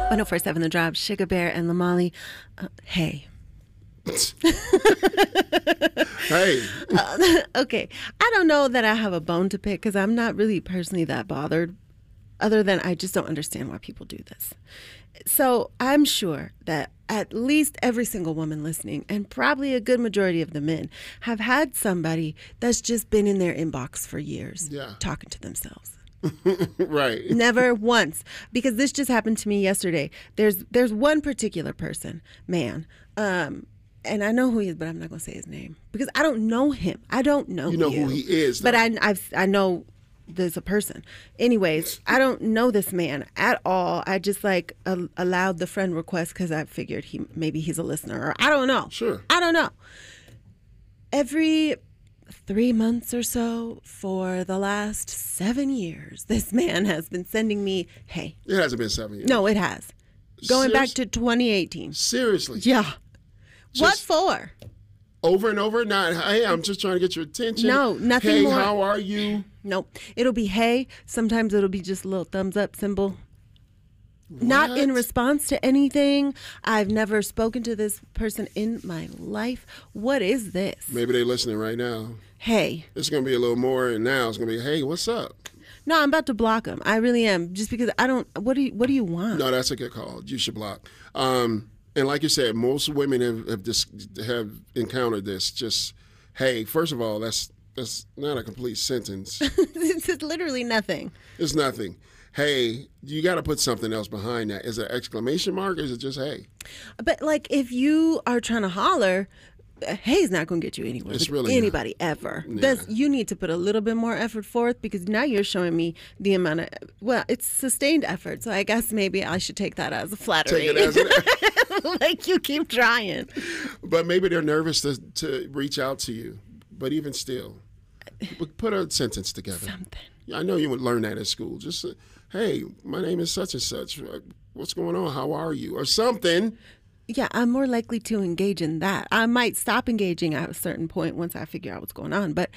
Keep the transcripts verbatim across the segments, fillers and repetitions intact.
one oh four point seven The Drop, Sugar Bear and Lamali. Uh, hey. Hey. Uh, okay. I don't know that I have a bone to pick because I'm not really personally that bothered, other than I just don't understand why people do this. So I'm sure that at least every single woman listening, and probably a good majority of the men, have had somebody that's just been in their inbox for years yeah. talking to themselves. Right. Never once. Because this just happened to me yesterday. There's there's one particular person, man, um, and I know who he is, but I'm not going to say his name because I don't know him. I don't know You know you, who he is. But though. I I've, I know there's a person. Anyways, I don't know this man at all. I just like uh, allowed the friend request because I figured he maybe he's a listener or I don't know. Sure. I don't know. Every three months or so for the last seven years, this man has been sending me, hey. It hasn't been seven years. No, it has. Going Serious? back to twenty eighteen. Seriously. Yeah. Just what for? Over and over? Not, hey, I'm just trying to get your attention. No, nothing hey, more. Hey, how are you? Nope. It'll be hey. Sometimes it'll be just a little thumbs up symbol. What? Not in response to anything. I've never spoken to this person in my life. What is this? Maybe they're listening right now. Hey. It's going to be a little more, and now it's going to be, hey, what's up? No, I'm about to block him. I really am. Just because I don't, what do you, what do you want? No, that's a good call. You should block. Um, and like you said, most women have have, dis- have encountered this. Just, hey, first of all, that's that's not a complete sentence. It's literally nothing. It's nothing. Hey, you got to put something else behind that. Is it an exclamation mark or is it just hey? But like if you are trying to holler, hey's not going to get you anywhere It's with really anybody ever. Yeah. That's, you need to put a little bit more effort forth because now you're showing me the amount of, well, it's sustained effort. So I guess maybe I should take that as a flattery. Take it as an like you keep trying. But maybe they're nervous to, to reach out to you. But even still, put a sentence together. Something. I know you would learn that at school. Just say, hey, my name is such and such. What's going on? How are you? Or something. Yeah, I'm more likely to engage in that. I might stop engaging at a certain point once I figure out what's going on. But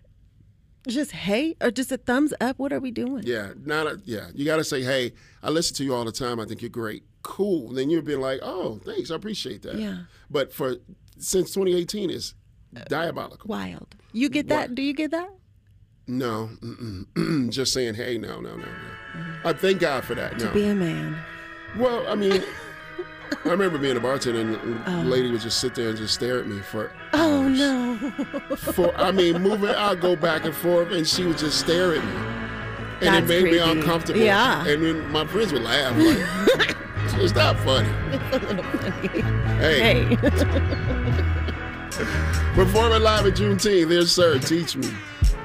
just hey, or just a thumbs up. What are we doing? Yeah, not a, yeah. You got to say, hey, I listen to you all the time. I think you're great. Cool. Then you'll be like, oh, thanks. I appreciate that. Yeah. But for since twenty eighteen is diabolical. Wild. You get that? What? Do you get that? No. Mm-mm. Just saying, hey, no, no, no, no. Mm-hmm. I thank God for that. No. To be a man. Well, I mean, I remember being a bartender and the Oh. lady would just sit there and just stare at me for Oh, hours. no. For I mean, moving, I'd go back and forth, and she would just stare at me, and That's it made me creepy. uncomfortable. Yeah. And then my friends would laugh like, "It's not funny." It's a little funny. Hey, Hey. performing live at Juneteenth. There's Sir, teach me.